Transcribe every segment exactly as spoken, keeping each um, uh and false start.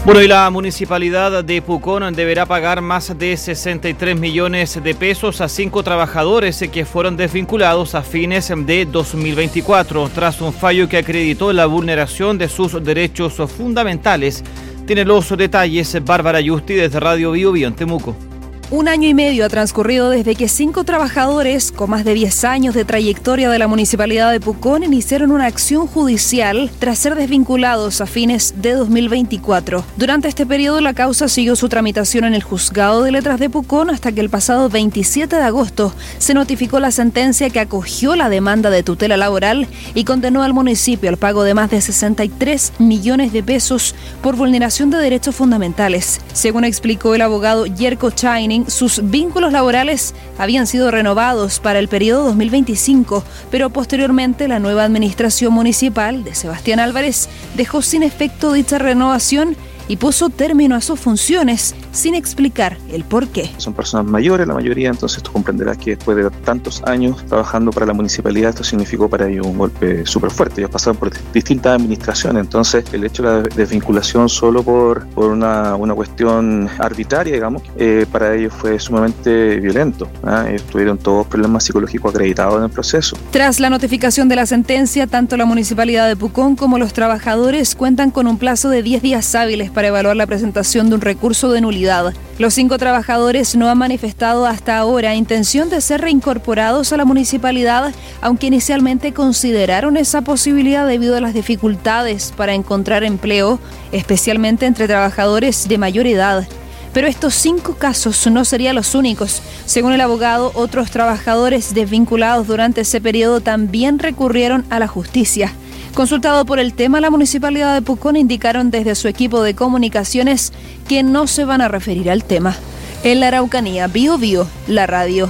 Bueno, y la Municipalidad de Pucón deberá pagar más de sesenta y tres millones de pesos a cinco trabajadores que fueron desvinculados a fines de dos mil veinticuatro, tras un fallo que acreditó la vulneración de sus derechos fundamentales. Tiene los detalles Bárbara Yusti desde Radio Bio Bio en Temuco. Un año y medio ha transcurrido desde que cinco trabajadores con más de diez años de trayectoria de la Municipalidad de Pucón iniciaron una acción judicial tras ser desvinculados a fines de dos mil veinticuatro. Durante este periodo, la causa siguió su tramitación en el Juzgado de Letras de Pucón hasta que el pasado veintisiete de agosto se notificó la sentencia que acogió la demanda de tutela laboral y condenó al municipio al pago de más de sesenta y tres millones de pesos por vulneración de derechos fundamentales. Según explicó el abogado Jerko Chaining, sus vínculos laborales habían sido renovados para el periodo dos mil veinticinco, pero posteriormente la nueva administración municipal de Sebastián Álvarez dejó sin efecto dicha renovación y puso término a sus funciones sin explicar el por qué. Son personas mayores, la mayoría, entonces tú comprenderás que después de tantos años trabajando para la municipalidad, esto significó para ellos un golpe súper fuerte. Ellos pasaron por distintas administraciones, entonces el hecho de la desvinculación solo por, por una, una cuestión arbitraria, digamos, eh, para ellos fue sumamente violento. ¿eh? Tuvieron todos problemas psicológicos acreditados en el proceso. Tras la notificación de la sentencia, tanto la Municipalidad de Pucón como los trabajadores cuentan con un plazo de diez días hábiles para evaluar la presentación de un recurso de nulidad. Los cinco trabajadores no han manifestado hasta ahora intención de ser reincorporados a la municipalidad, aunque inicialmente consideraron esa posibilidad debido a las dificultades para encontrar empleo, especialmente entre trabajadores de mayor edad. Pero estos cinco casos no serían los únicos. Según el abogado, otros trabajadores desvinculados durante ese periodo también recurrieron a la justicia. Consultado por el tema, la Municipalidad de Pucón indicaron desde su equipo de comunicaciones que no se van a referir al tema. En la Araucanía, Bio Bio, la radio.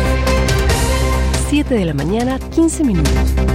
siete de la mañana, quince minutos.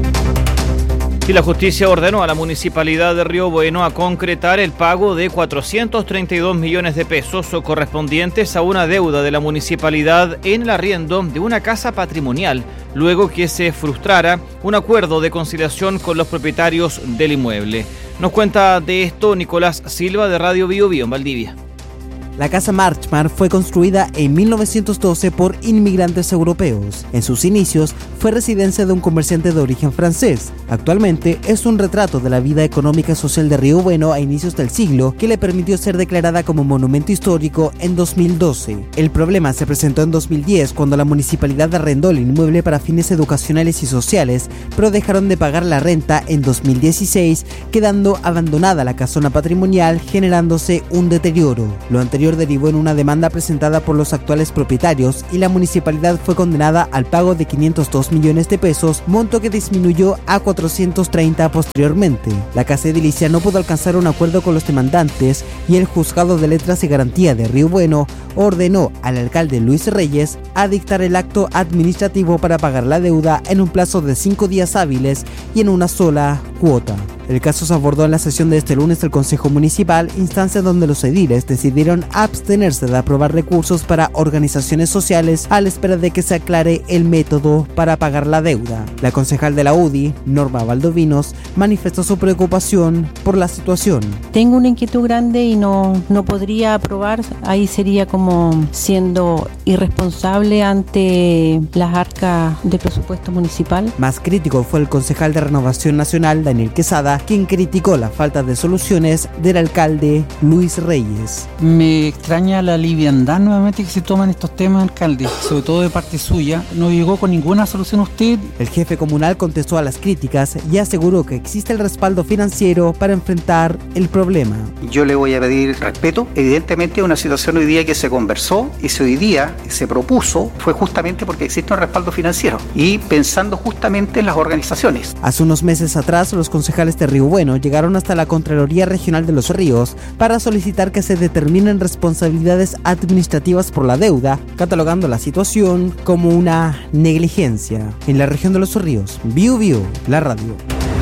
Y la justicia ordenó a la Municipalidad de Río Bueno a concretar el pago de cuatrocientos treinta y dos millones de pesos correspondientes a una deuda de la municipalidad en el arriendo de una casa patrimonial, luego que se frustrara un acuerdo de conciliación con los propietarios del inmueble. Nos cuenta de esto Nicolás Silva de Radio Bio Bio en Valdivia. La Casa Marchmar fue construida en mil novecientos doce por inmigrantes europeos. En sus inicios fue residencia de un comerciante de origen francés. Actualmente es un retrato de la vida económica y social de Río Bueno a inicios del siglo que le permitió ser declarada como monumento histórico en dos mil doce. El problema se presentó en dos mil diez cuando la municipalidad arrendó el inmueble para fines educacionales y sociales, pero dejaron de pagar la renta en dos mil dieciséis, quedando abandonada la casona patrimonial, generándose un deterioro. Lo anterior derivó en una demanda presentada por los actuales propietarios y la municipalidad fue condenada al pago de quinientos dos millones de pesos, monto que disminuyó a cuatrocientos treinta posteriormente. La casa edilicia no pudo alcanzar un acuerdo con los demandantes y el Juzgado de Letras y Garantía de Río Bueno ordenó al alcalde Luis Reyes a dictar el acto administrativo para pagar la deuda en un plazo de cinco días hábiles y en una sola cuota. El caso se abordó en la sesión de este lunes del Consejo Municipal, instancia donde los ediles decidieron abstenerse de aprobar recursos para organizaciones sociales a la espera de que se aclare el método para pagar la deuda. La concejal de la U D I, Norma Valdovinos, manifestó su preocupación por la situación. Tengo una inquietud grande y no, no podría aprobar, ahí sería como siendo irresponsable ante las arcas de presupuesto municipal. Más crítico fue el concejal de Renovación Nacional, Daniel Quesada, quien criticó la falta de soluciones del alcalde Luis Reyes. Me extraña la liviandad nuevamente que se toman estos temas, alcalde, sobre todo de parte suya. No llegó con ninguna solución usted. El jefe comunal contestó a las críticas y aseguró que existe el respaldo financiero para enfrentar el problema. Yo le voy a pedir respeto. Evidentemente una situación hoy día que se conversó y se hoy día se propuso fue justamente porque existe un respaldo financiero y pensando justamente en las organizaciones. Hace unos meses atrás los concejales de Río Bueno llegaron hasta la Contraloría Regional de Los Ríos para solicitar que se determinen responsabilidades administrativas por la deuda, catalogando la situación como una negligencia. En la región de Los Ríos, Bio Bio, la radio.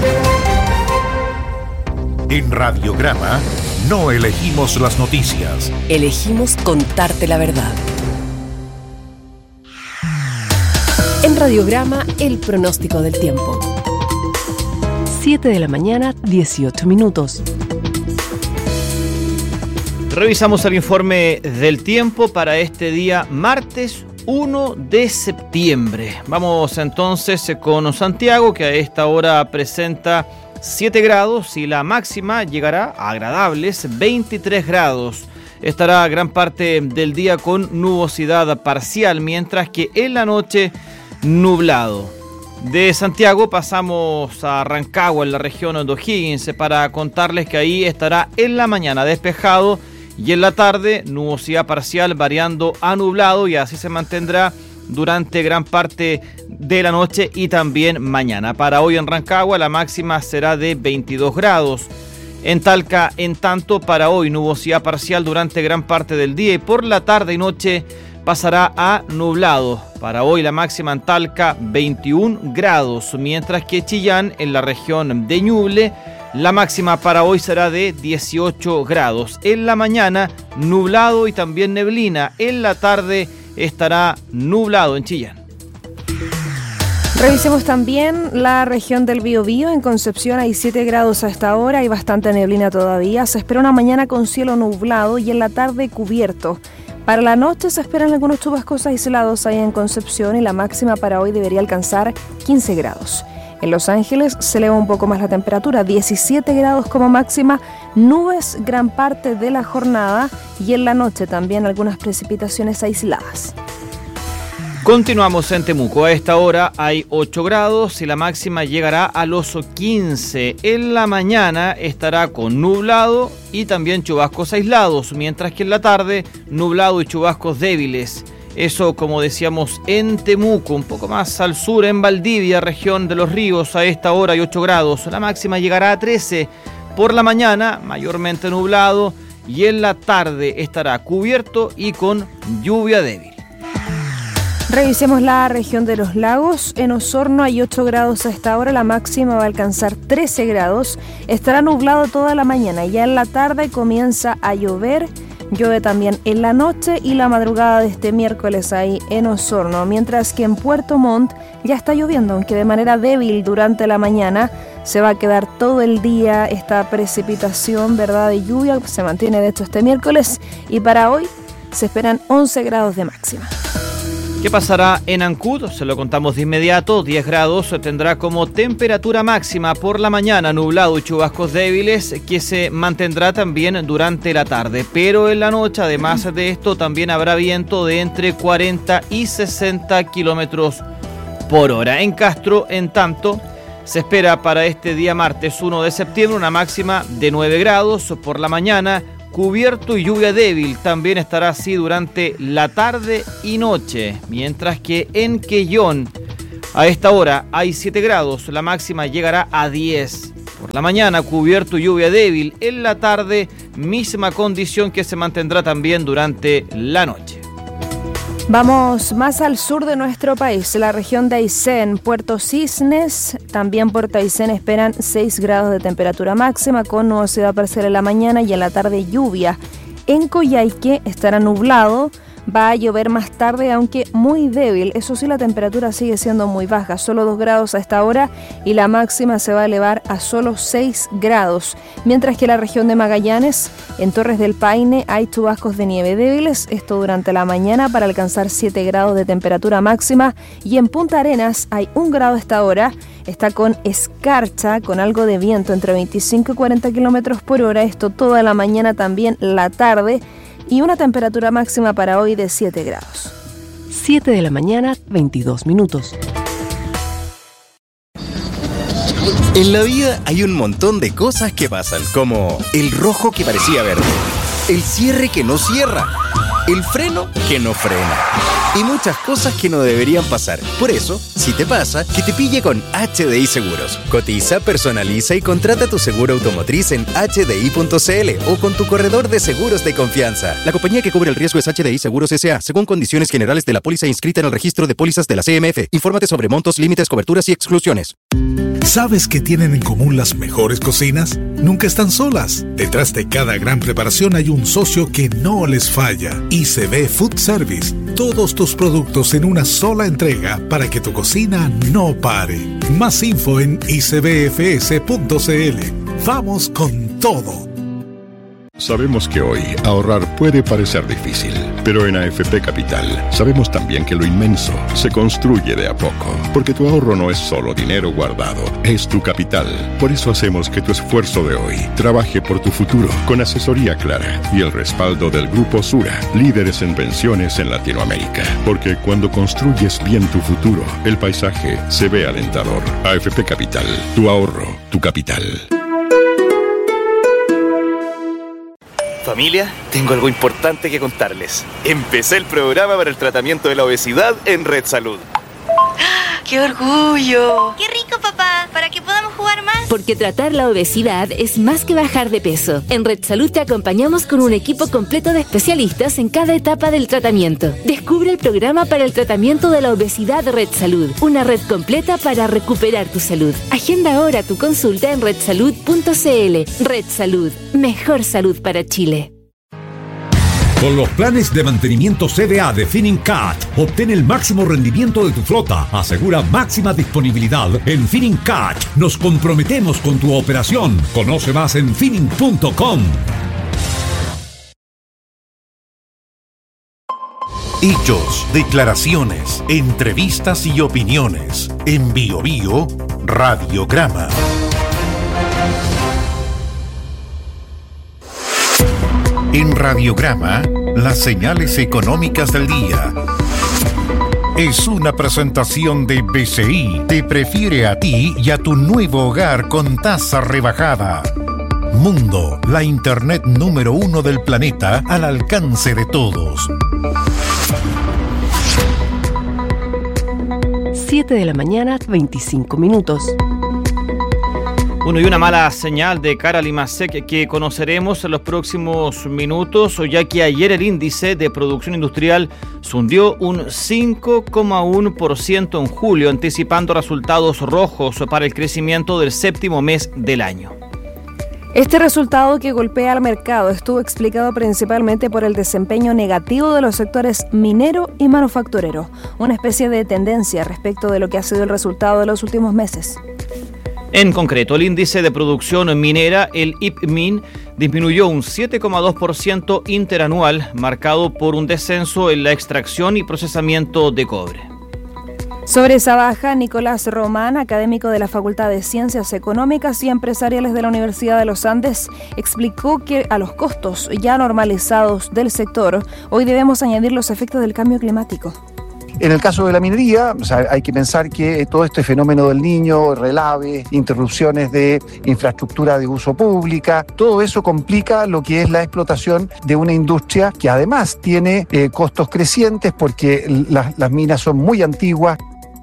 En Radiograma no elegimos las noticias. Elegimos contarte la verdad. En Radiograma, el pronóstico del tiempo. siete de la mañana, dieciocho minutos. Revisamos el informe del tiempo para este día martes uno de septiembre. Vamos entonces con Santiago, que a esta hora presenta siete grados y la máxima llegará a agradables veintitrés grados. Estará gran parte del día con nubosidad parcial, mientras que en la noche nublado. De Santiago pasamos a Rancagua, en la región de O'Higgins, para contarles que ahí estará en la mañana despejado y en la tarde nubosidad parcial variando a nublado, y así se mantendrá durante gran parte de la noche y también mañana. Para hoy en Rancagua la máxima será de veintidós grados. En Talca, en tanto, para hoy nubosidad parcial durante gran parte del día y por la tarde y noche pasará a nublado. Para hoy la máxima en Talca veintiún grados, mientras que Chillán, en la región de Ñuble, la máxima para hoy será de dieciocho grados. En la mañana nublado y también neblina. En la tarde estará nublado en Chillán. Revisemos también la región del Biobío. En Concepción hay siete grados a esta hora y bastante neblina todavía. Se espera una mañana con cielo nublado y en la tarde cubierto. Para la noche se esperan algunos chubascos aislados ahí en Concepción y la máxima para hoy debería alcanzar quince grados. En Los Ángeles se eleva un poco más la temperatura, diecisiete grados como máxima, nubes gran parte de la jornada y en la noche también algunas precipitaciones aisladas. Continuamos en Temuco. A esta hora hay ocho grados y la máxima llegará a los quince. En la mañana estará con nublado y también chubascos aislados, mientras que en la tarde nublado y chubascos débiles. Eso, como decíamos, en Temuco. Un poco más al sur, en Valdivia, región de Los Ríos, a esta hora hay ocho grados. La máxima llegará a trece. Por la mañana, mayormente nublado, y en la tarde estará cubierto y con lluvia débil. Revisemos la región de los lagos. En Osorno hay ocho grados a esta hora, la máxima va a alcanzar trece grados. Estará nublado toda la mañana, ya en la tarde comienza a llover. Llueve también en la noche y la madrugada de este miércoles ahí en Osorno, mientras que en Puerto Montt ya está lloviendo, aunque de manera débil durante la mañana. Se va a quedar todo el día esta precipitación, ¿verdad?, de lluvia, se mantiene de hecho este miércoles, y para hoy se esperan once grados de máxima. ¿Qué pasará en Ancud? Se lo contamos de inmediato. diez grados tendrá como temperatura máxima por la mañana, nublado y chubascos débiles, que se mantendrá también durante la tarde. Pero en la noche, además de esto, también habrá viento de entre cuarenta y sesenta kilómetros por hora. En Castro, en tanto, se espera para este día martes uno de septiembre una máxima de nueve grados por la mañana, cubierto y lluvia débil. También estará así durante la tarde y noche, mientras que en Quellón a esta hora hay siete grados, la máxima llegará a diez. Por la mañana cubierto y lluvia débil, en la tarde misma condición que se mantendrá también durante la noche. Vamos más al sur de nuestro país, la región de Aysén, Puerto Cisnes, también Puerto Aysén esperan seis grados de temperatura máxima con nubosidad parcial en la mañana y en la tarde lluvia. En Coyhaique estará nublado, va a llover más tarde aunque muy débil, eso sí la temperatura sigue siendo muy baja, solo dos grados a esta hora y la máxima se va a elevar a solo seis grados. Mientras que la región de Magallanes, en Torres del Paine hay chubascos de nieve débiles, esto durante la mañana para alcanzar siete grados de temperatura máxima, y en Punta Arenas hay un grado a esta hora, está con escarcha, con algo de viento entre veinticinco y cuarenta kilómetros por hora, esto toda la mañana, también la tarde, y una temperatura máxima para hoy de siete grados. siete de la mañana, veintidós minutos. En la vida hay un montón de cosas que pasan, como el rojo que parecía verde, el cierre que no cierra, el freno que no frena y muchas cosas que no deberían pasar. Por eso, si te pasa, que te pille con H D I Seguros. Cotiza, personaliza y contrata tu seguro automotriz en H D I punto C L o con tu corredor de seguros de confianza. La compañía que cubre el riesgo es H D I Seguros S A, según condiciones generales de la póliza inscrita en el registro de pólizas de la C M F. Infórmate sobre montos, límites, coberturas y exclusiones. ¿Sabes qué tienen en común las mejores cocinas? Nunca están solas. Detrás de cada gran preparación hay un socio que no les falla. I C B Food Service. Todos tus productos en una sola entrega para que tu cocina no pare. Más info en I C B F S punto C L. Vamos con todo. Sabemos que hoy ahorrar puede parecer difícil, pero en A F P Capital sabemos también que lo inmenso se construye de a poco, porque tu ahorro no es solo dinero guardado, es tu capital. Por eso hacemos que tu esfuerzo de hoy trabaje por tu futuro, con asesoría clara y el respaldo del Grupo Sura, líderes en pensiones en Latinoamérica. Porque cuando construyes bien tu futuro, el paisaje se ve alentador. A F P Capital, tu ahorro, tu capital. Familia, tengo algo importante que contarles. Empecé el programa para el tratamiento de la obesidad en Red Salud. ¡Qué orgullo! ¡Qué rico, papá! Para que podamos jugar más. Porque tratar la obesidad es más que bajar de peso. En Red Salud te acompañamos con un equipo completo de especialistas en cada etapa del tratamiento. Descubre el programa para el tratamiento de la obesidad Red Salud. Una red completa para recuperar tu salud. Agenda ahora tu consulta en red salud punto c l. Red Salud. Mejor salud para Chile. Con los planes de mantenimiento C V A de Finincat, obtén el máximo rendimiento de tu flota. Asegura máxima disponibilidad en Finincat. Nos comprometemos con tu operación. Conoce más en fining punto com. Hechos, declaraciones, entrevistas y opiniones. En Bio Bio, Radiograma. En Radiograma, las señales económicas del día. Es una presentación de B C I. Te prefiere a ti y a tu nuevo hogar con tasa rebajada. Mundo, la internet número uno del planeta al alcance de todos. siete de la mañana, veinticinco minutos. Bueno, y una mala señal de cara al IMASEC que conoceremos en los próximos minutos, ya que ayer el índice de producción industrial se hundió un cinco coma uno por ciento en julio, anticipando resultados rojos para el crecimiento del séptimo mes del año. Este resultado que golpea al mercado estuvo explicado principalmente por el desempeño negativo de los sectores minero y manufacturero, una especie de tendencia respecto de lo que ha sido el resultado de los últimos meses. En concreto, el índice de producción minera, el I P M I N, disminuyó un siete coma dos por ciento interanual, marcado por un descenso en la extracción y procesamiento de cobre. Sobre esa baja, Nicolás Román, académico de la Facultad de Ciencias Económicas y Empresariales de la Universidad de los Andes, explicó que a los costos ya normalizados del sector, hoy debemos añadir los efectos del cambio climático. En el caso de la minería, o sea, hay que pensar que todo este fenómeno del Niño, relave, interrupciones de infraestructura de uso pública, todo eso complica lo que es la explotación de una industria que además tiene eh, costos crecientes porque las, las minas son muy antiguas.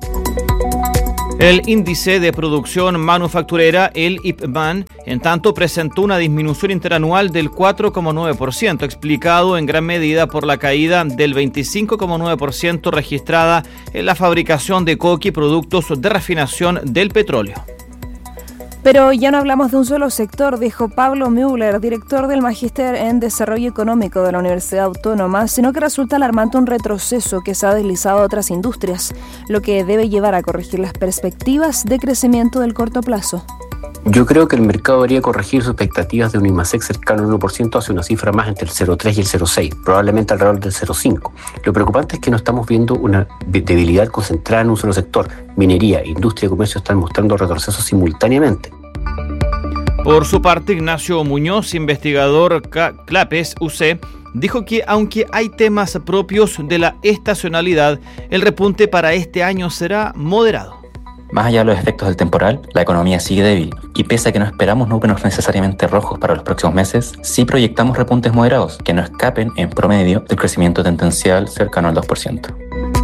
El índice de producción manufacturera, el I P M A N, en tanto presentó una disminución interanual del cuatro coma nueve por ciento, explicado en gran medida por la caída del veinticinco coma nueve por ciento registrada en la fabricación de coque y productos de refinación del petróleo. Pero ya no hablamos de un solo sector, dijo Pablo Müller, director del Magíster en Desarrollo Económico de la Universidad Autónoma, sino que resulta alarmante un retroceso que se ha deslizado a otras industrias, lo que debe llevar a corregir las perspectivas de crecimiento del corto plazo. Yo creo que el mercado debería corregir sus expectativas de un IMASEC cercano al uno por ciento hacia una cifra más entre el cero coma tres y el cero coma seis, probablemente alrededor del cero coma cinco. Lo preocupante es que no estamos viendo una debilidad concentrada en un solo sector. Minería, industria y comercio están mostrando retrocesos simultáneamente. Por su parte, Ignacio Muñoz, investigador CLAPES U C, dijo que aunque hay temas propios de la estacionalidad, el repunte para este año será moderado. Más allá de los efectos del temporal, la economía sigue débil y pese a que no esperamos números necesariamente rojos para los próximos meses, sí proyectamos repuntes moderados que no escapen en promedio del crecimiento tendencial cercano al dos por ciento.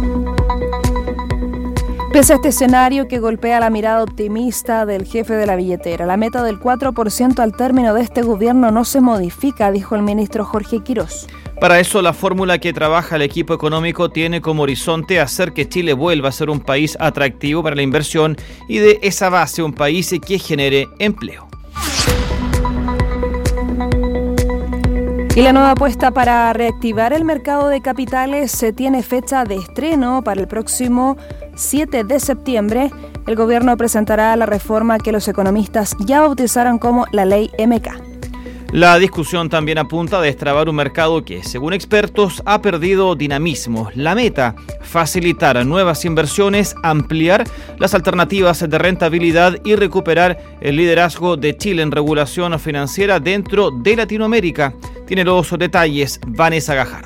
Pese a este escenario que golpea la mirada optimista del jefe de la billetera, la meta del cuatro por ciento al término de este gobierno no se modifica, dijo el ministro Jorge Quirós. Para eso, la fórmula que trabaja el equipo económico tiene como horizonte hacer que Chile vuelva a ser un país atractivo para la inversión y de esa base un país que genere empleo. Y la nueva apuesta para reactivar el mercado de capitales se tiene fecha de estreno para el próximo siete de septiembre. El gobierno presentará la reforma que los economistas ya bautizaron como la Ley M K. La discusión también apunta a destrabar un mercado que, según expertos, ha perdido dinamismo. La meta, facilitar nuevas inversiones, ampliar las alternativas de rentabilidad y recuperar el liderazgo de Chile en regulación financiera dentro de Latinoamérica. Tiene los detalles Vanessa Gajardo.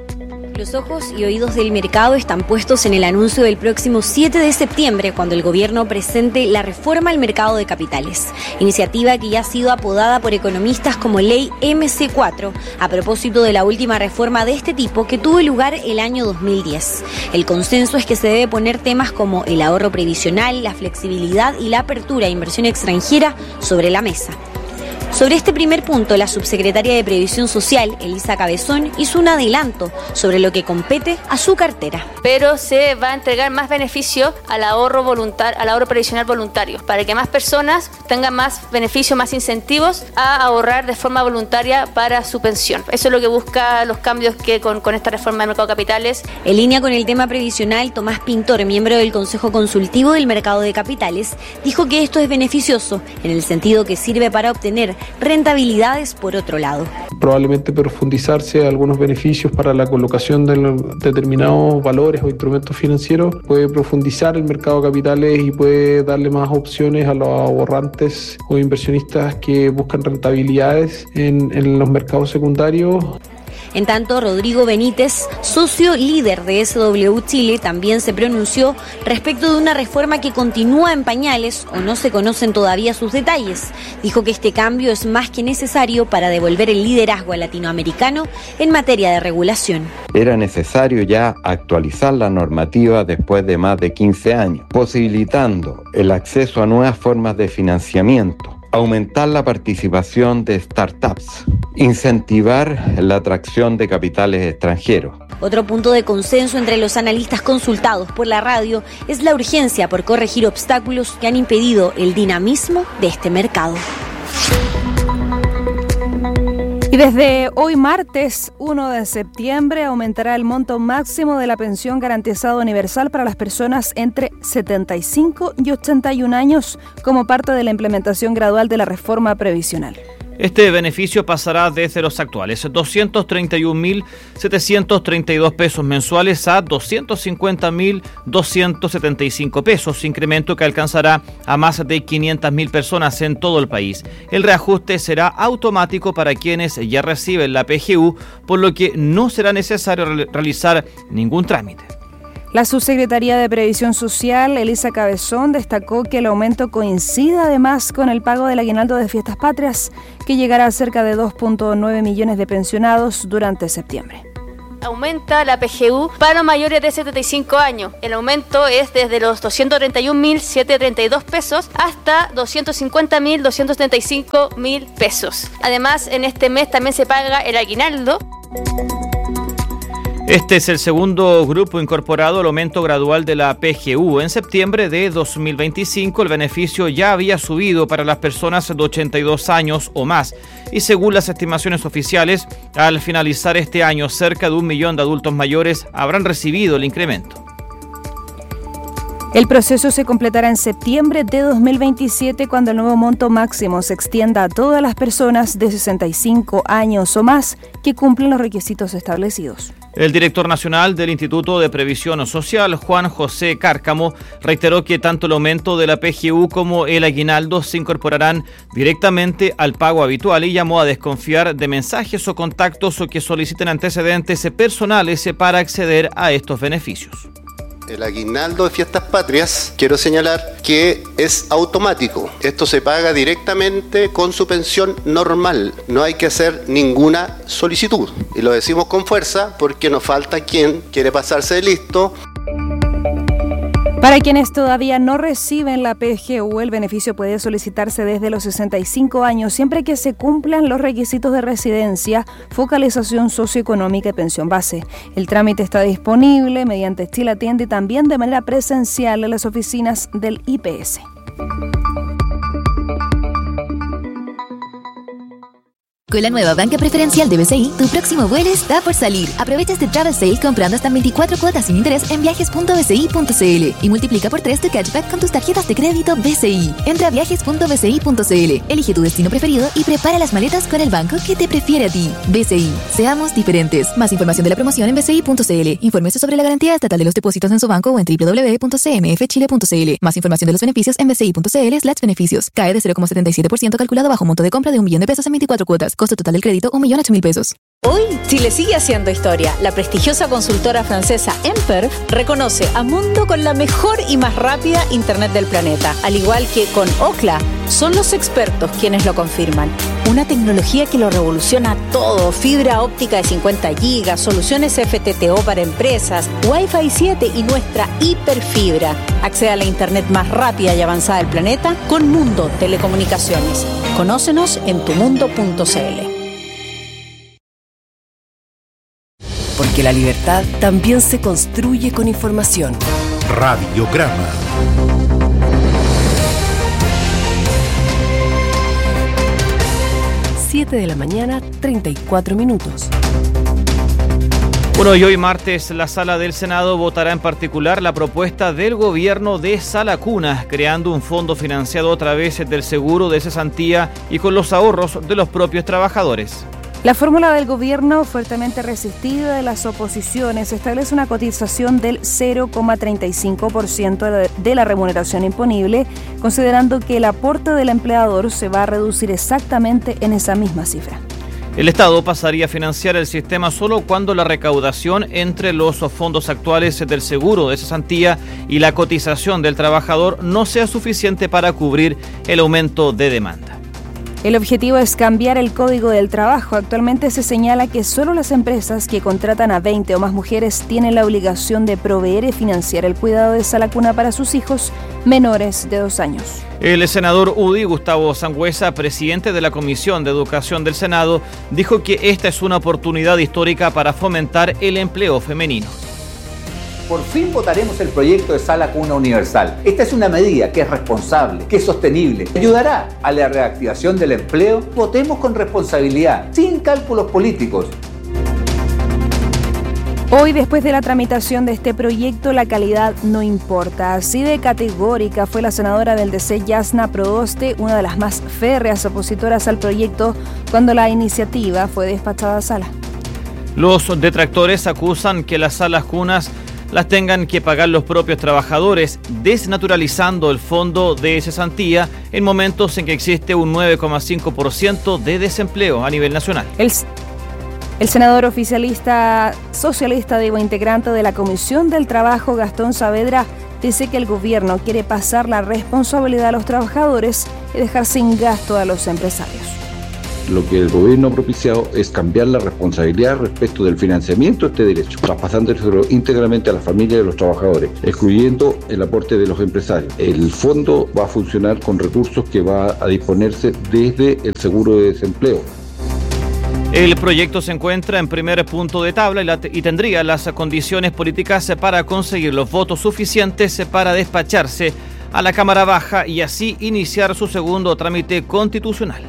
Los ojos y oídos del mercado están puestos en el anuncio del próximo siete de septiembre, cuando el gobierno presente la reforma al mercado de capitales, iniciativa que ya ha sido apodada por economistas como Ley eme ce cuatro, a propósito de la última reforma de este tipo que tuvo lugar el año dos mil diez. El consenso es que se debe poner temas como el ahorro previsional, la flexibilidad y la apertura a inversión extranjera sobre la mesa. Sobre este primer punto, la subsecretaria de Previsión Social, Elisa Cabezón, hizo un adelanto sobre lo que compete a su cartera. Pero se va a entregar más beneficio al ahorro voluntario, al ahorro previsional voluntario, para que más personas tengan más beneficios, más incentivos a ahorrar de forma voluntaria para su pensión. Eso es lo que busca los cambios que con, con esta reforma del mercado de capitales. En línea con el tema previsional, Tomás Pintor, miembro del Consejo Consultivo del Mercado de Capitales, dijo que esto es beneficioso, en el sentido que sirve para obtener rentabilidades por otro lado. Probablemente profundizarse algunos beneficios para la colocación de determinados valores o instrumentos financieros puede profundizar el mercado de capitales y puede darle más opciones a los ahorrantes o inversionistas que buscan rentabilidades en, en los mercados secundarios. En tanto, Rodrigo Benítez, socio líder de ese doble u Chile, también se pronunció respecto de una reforma que continúa en pañales o no se conocen todavía sus detalles. Dijo que este cambio es más que necesario para devolver el liderazgo al latinoamericano en materia de regulación. Era necesario ya actualizar la normativa después de más de quince años, posibilitando el acceso a nuevas formas de financiamiento, aumentar la participación de startups, incentivar la atracción de capitales extranjeros. Otro punto de consenso entre los analistas consultados por la radio es la urgencia por corregir obstáculos que han impedido el dinamismo de este mercado. Y desde hoy martes uno de septiembre aumentará el monto máximo de la pensión garantizada universal para las personas entre setenta y cinco y ochenta y un años como parte de la implementación gradual de la reforma previsional. Este beneficio pasará desde los actuales doscientos treinta y un mil setecientos treinta y dos pesos mensuales a doscientos cincuenta mil doscientos setenta y cinco pesos, incremento que alcanzará a más de quinientas mil personas en todo el país. El reajuste será automático para quienes ya reciben la P G U, por lo que no será necesario realizar ningún trámite. La subsecretaría de Previsión Social, Elisa Cabezón, destacó que el aumento coincide además con el pago del aguinaldo de Fiestas Patrias, que llegará a cerca de dos punto nueve millones de pensionados durante septiembre. Aumenta la P G U para mayores de setenta y cinco años. El aumento es desde los doscientos treinta y un mil setecientos treinta y dos pesos hasta doscientos cincuenta mil doscientos treinta y cinco mil pesos. Además, en este mes también se paga el aguinaldo. Este es el segundo grupo incorporado al aumento gradual de la P G U. En septiembre de dos mil veinticinco, el beneficio ya había subido para las personas de ochenta y dos años o más. Y según las estimaciones oficiales, al finalizar este año, cerca de un millón de adultos mayores habrán recibido el incremento. El proceso se completará en septiembre de dos mil veintisiete, cuando el nuevo monto máximo se extienda a todas las personas de sesenta y cinco años o más que cumplen los requisitos establecidos. El director nacional del Instituto de Previsión Social, Juan José Cárcamo, reiteró que tanto el aumento de la P G U como el aguinaldo se incorporarán directamente al pago habitual y llamó a desconfiar de mensajes o contactos o que soliciten antecedentes personales para acceder a estos beneficios. El aguinaldo de Fiestas Patrias, quiero señalar que es automático. Esto se paga directamente con su pensión normal. No hay que hacer ninguna solicitud. Y lo decimos con fuerza porque nos falta quien quiere pasarse de listo. Para quienes todavía no reciben la P G U, el beneficio puede solicitarse desde los sesenta y cinco años, siempre que se cumplan los requisitos de residencia, focalización socioeconómica y pensión base. El trámite está disponible mediante Chile Atiende y también de manera presencial en las oficinas del I P S. Con la nueva banca preferencial de B C I, tu próximo vuelo está por salir. Aprovecha este Travel Sale comprando hasta veinticuatro cuotas sin interés en viajes punto b c i punto c l y multiplica por tres tu cashback con tus tarjetas de crédito B C I. Entra a viajes punto b c i punto c l, elige tu destino preferido y prepara las maletas con el banco que te prefiere a ti. B C I. Seamos diferentes. Más información de la promoción en b c i punto c l. Infórmese sobre la garantía estatal de los depósitos en su banco o en w w w punto c m f chile punto c l. Más información de los beneficios en b c i punto c l slash beneficios. Cae de cero coma setenta y siete por ciento calculado bajo monto de compra de un millón de pesos en veinticuatro cuotas. Costo total del crédito un millón ocho mil pesos. Hoy, Chile sigue haciendo historia. La prestigiosa consultora francesa Emperf reconoce a Mundo con la mejor y más rápida Internet del planeta. Al igual que con Ookla, son los expertos quienes lo confirman. Una tecnología que lo revoluciona todo. Fibra óptica de cincuenta gigas, soluciones F T T O para empresas, Wi-Fi siete y nuestra hiperfibra. Accede a la Internet más rápida y avanzada del planeta con Mundo Telecomunicaciones. Conócenos en tu mundo punto c l. Porque la libertad también se construye con información. Radiograma. siete de la mañana, treinta y cuatro minutos. Bueno, y hoy martes la Sala del Senado votará en particular la propuesta del gobierno de Sala Cuna, creando un fondo financiado a través del seguro de cesantía y con los ahorros de los propios trabajadores. La fórmula del gobierno, fuertemente resistida de las oposiciones, establece una cotización del cero coma treinta y cinco por ciento de la remuneración imponible, considerando que el aporte del empleador se va a reducir exactamente en esa misma cifra. El Estado pasaría a financiar el sistema solo cuando la recaudación entre los fondos actuales del seguro de cesantía y la cotización del trabajador no sea suficiente para cubrir el aumento de demanda. El objetivo es cambiar el Código del Trabajo. Actualmente se señala que solo las empresas que contratan a veinte o más mujeres tienen la obligación de proveer y financiar el cuidado de Sala Cuna para sus hijos menores de dos años. El senador U D I, Gustavo Sangüesa, presidente de la Comisión de Educación del Senado, dijo que esta es una oportunidad histórica para fomentar el empleo femenino. Por fin votaremos el proyecto de Sala Cuna Universal. Esta es una medida que es responsable, que es sostenible, ayudará a la reactivación del empleo. Votemos con responsabilidad, sin cálculos políticos. Hoy, después de la tramitación de este proyecto, la calidad no importa. Así de categórica fue la senadora del D C, Yasna Proboste, una de las más férreas opositoras al proyecto cuando la iniciativa fue despachada a sala. Los detractores acusan que las salas cunas las tengan que pagar los propios trabajadores, desnaturalizando el fondo de cesantía en momentos en que existe un nueve coma cinco por ciento de desempleo a nivel nacional. El, el senador oficialista socialista, digo, integrante de la Comisión del Trabajo, Gastón Saavedra, dice que el gobierno quiere pasar la responsabilidad a los trabajadores y dejar sin gasto a los empresarios. Lo que el gobierno ha propiciado es cambiar la responsabilidad respecto del financiamiento de este derecho, traspasándolo íntegramente a la familia de los trabajadores, excluyendo el aporte de los empresarios. El fondo va a funcionar con recursos que va a disponerse desde el seguro de desempleo. El proyecto se encuentra en primer punto de tabla y, la, y tendría las condiciones políticas para conseguir los votos suficientes para despacharse a la Cámara Baja y así iniciar su segundo trámite constitucional.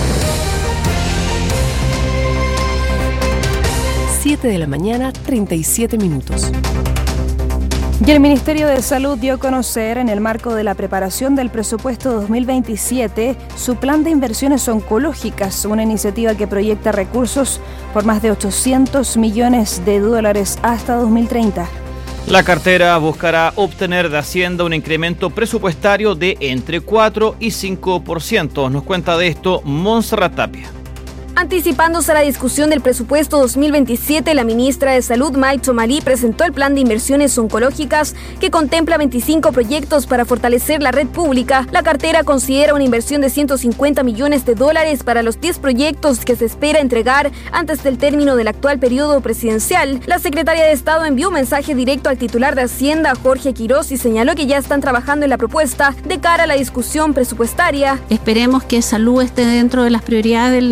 siete de la mañana, treinta y siete minutos. Y el Ministerio de Salud dio a conocer, en el marco de la preparación del presupuesto dos mil veintisiete, su plan de inversiones oncológicas, una iniciativa que proyecta recursos por más de ochocientos millones de dólares hasta dos mil treinta. La cartera buscará obtener de Hacienda un incremento presupuestario de entre cuatro y cinco por ciento. Nos cuenta de esto Montserrat Tapia. Anticipándose a la discusión del presupuesto dos mil veintisiete, la ministra de Salud, Maicho Malí, presentó el plan de inversiones oncológicas que contempla veinticinco proyectos para fortalecer la red pública. La cartera considera una inversión de ciento cincuenta millones de dólares para los diez proyectos que se espera entregar antes del término del actual periodo presidencial. La secretaria de Estado envió un mensaje directo al titular de Hacienda, Jorge Quirós, y señaló que ya están trabajando en la propuesta de cara a la discusión presupuestaria. Esperemos que salud esté dentro de las prioridades del Ministerio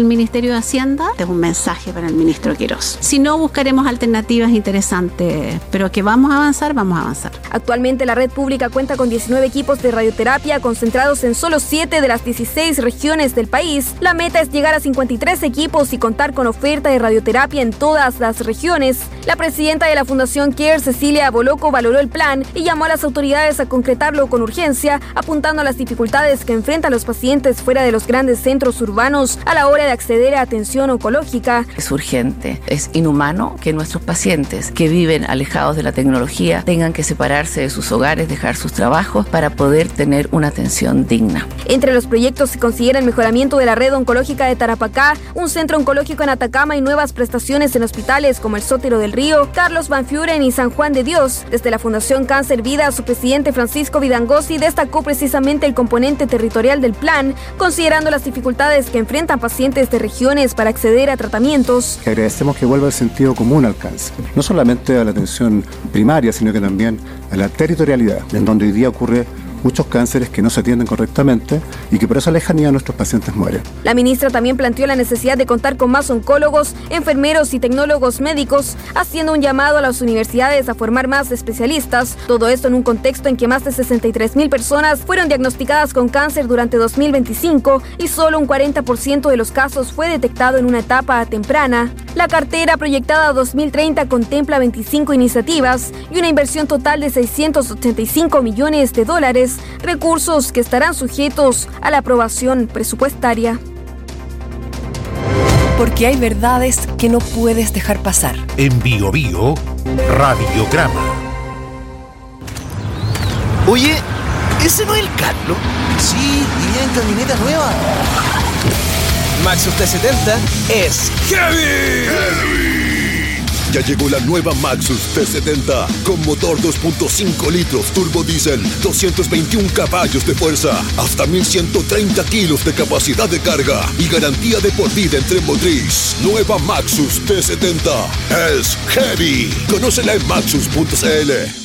Ministerio de Hacienda, es un mensaje para el ministro Quirós. Si no, buscaremos alternativas interesantes, pero que vamos a avanzar, vamos a avanzar. Actualmente la red pública cuenta con diecinueve equipos de radioterapia concentrados en solo siete de las dieciséis regiones del país. La meta es llegar a cincuenta y tres equipos y contar con oferta de radioterapia en todas las regiones. La presidenta de la Fundación CARE, Cecilia Boloco, valoró el plan y llamó a las autoridades a concretarlo con urgencia, apuntando a las dificultades que enfrentan los pacientes fuera de los grandes centros urbanos a la hora de acceder a atención oncológica. Es urgente, es inhumano que nuestros pacientes que viven alejados de la tecnología tengan que separarse de sus hogares, dejar sus trabajos para poder tener una atención digna. Entre los proyectos se considera el mejoramiento de la red oncológica de Tarapacá, un centro oncológico en Atacama y nuevas prestaciones en hospitales como el Sótero del Río, Carlos Van Furen y San Juan de Dios. Desde la Fundación Cáncer Vida, su presidente Francisco Vidangosi destacó precisamente el componente territorial del plan, considerando las dificultades que enfrentan pacientes de regiones para acceder a tratamientos. Agradecemos que vuelva el sentido común al cáncer, no solamente a la atención primaria, sino que también a la territorialidad, en donde hoy día ocurre muchos cánceres que no se atienden correctamente y que por esa lejanía nuestros pacientes mueren. La ministra también planteó la necesidad de contar con más oncólogos, enfermeros y tecnólogos médicos, haciendo un llamado a las universidades a formar más especialistas. Todo esto en un contexto en que más de sesenta y tres mil personas fueron diagnosticadas con cáncer durante dos mil veinticinco y solo un cuarenta por ciento de los casos fue detectado en una etapa temprana. La cartera proyectada a dos mil treinta contempla veinticinco iniciativas y una inversión total de seiscientos ochenta y cinco millones de dólares, recursos que estarán sujetos a la aprobación presupuestaria. Porque hay verdades que no puedes dejar pasar. En Bio Bio, Radiograma. Oye, ¿ese no es el Carlos? Sí, y viene en camioneta nueva. Maxus T setenta es heavy. ¡Heavy! Ya llegó la nueva Maxus T setenta con motor dos punto cinco litros turbo diésel, doscientos veintiún caballos de fuerza, hasta mil ciento treinta kilos de capacidad de carga y garantía de por vida en tren motriz. Nueva Maxus T setenta es heavy. Conócela en maxus punto c l.